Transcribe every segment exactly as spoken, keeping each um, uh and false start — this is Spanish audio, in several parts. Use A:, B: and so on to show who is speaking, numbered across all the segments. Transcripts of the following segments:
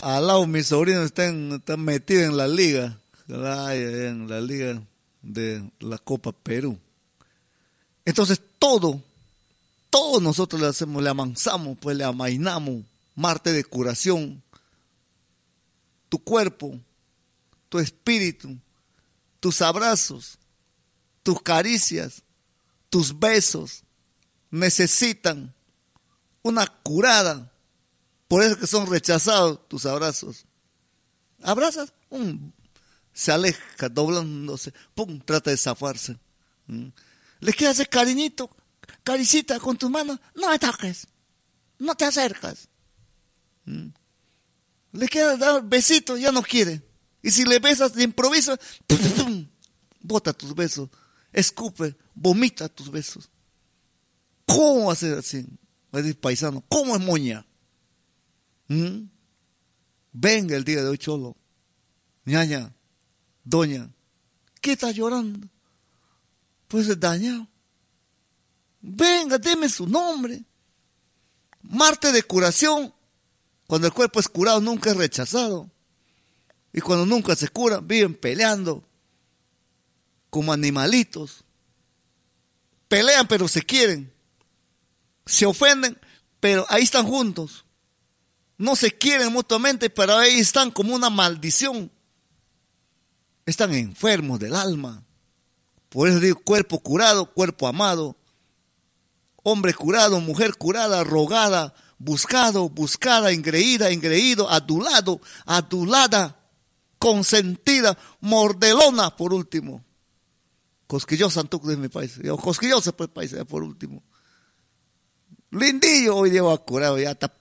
A: al lado mis sobrinos están, están metidos en la liga, en la liga de la Copa Perú. Entonces todo, todo nosotros le hacemos, le amansamos, pues le amainamos, Marte de curación, tu cuerpo, tu espíritu, tus abrazos, tus caricias, tus besos, necesitan una curada. Por eso que son rechazados tus abrazos. Abrazas, um, se aleja doblándose, pum, trata de zafarse. ¿Mm? Le quieres hacer cariñito, caricita con tus manos, no me toques, no te acercas. ¿Mm? Le quieres dar besito, ya no quiere. Y si le besas de improviso, pum, pum, bota tus besos, escupe, vomita tus besos. ¿Cómo hacer así? Va a decir paisano, ¿cómo es moña? ¿Mm? Venga el día de hoy, cholo, ñaña, doña, ¿qué está llorando? Pues es dañado. Venga, deme su nombre. Marte de curación. Cuando el cuerpo es curado, nunca es rechazado. Y cuando nunca se cura, viven peleando como animalitos. Pelean, pero se quieren. Se ofenden, pero ahí están juntos. No se quieren mutuamente, pero ahí están como una maldición. Están enfermos del alma. Por eso digo, cuerpo curado, cuerpo amado. Hombre curado, mujer curada, rogada, buscado, buscada, engreída, engreído, adulado, adulada, consentida, mordelona, por último. Cosquillosa, Antuco de mi país. Cosquillosa, pues, país, por último. Lindillo, hoy llevo curado, ya está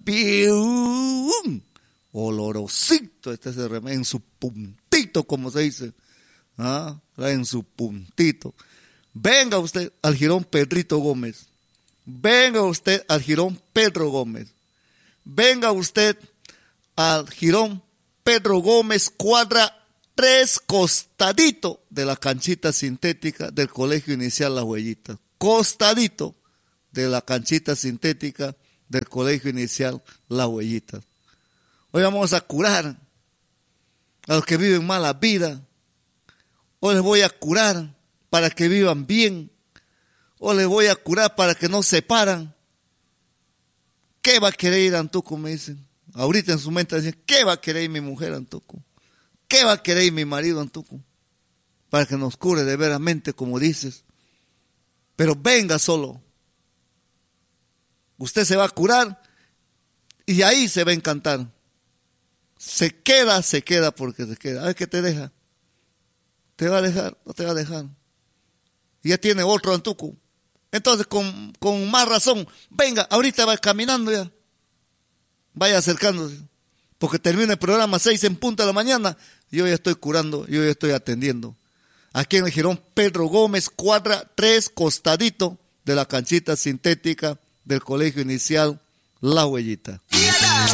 A: bien olorosito, este se remedio en su puntito, como se dice, ¿ah? En su puntito. Venga usted al Jirón Pedrito Gómez, venga usted al Jirón Pedro Gómez, venga usted al Jirón Pedro Gómez, cuadra tres, costadito de la canchita sintética del Colegio Inicial Las Huellitas, costadito de la canchita sintética del Colegio Inicial Las Huellitas. Hoy vamos a curar a los que viven mala vida. Hoy les voy a curar para que vivan bien. Hoy les voy a curar para que no se paran. ¿Qué va a querer ir Antuco? Me dicen. Ahorita en su mente dicen, ¿qué va a querer mi mujer Antuco? ¿Qué va a querer mi marido Antuco? Para que nos cure de veramente como dices. Pero venga solo. Usted se va a curar y ahí se va a encantar. Se queda, se queda porque se queda. A ver qué te deja. ¿Te va a dejar? No te va a dejar. Y ya tiene otro Antuco. Entonces, con, con más razón, venga, ahorita va caminando ya. Vaya acercándose. Porque termina el programa seis en punto de la mañana. Yo ya estoy curando, yo ya estoy atendiendo. Aquí en el Jirón Pedro Gómez, cuadra tres, costadito de la canchita sintética del Colegio Inicial La Huellita.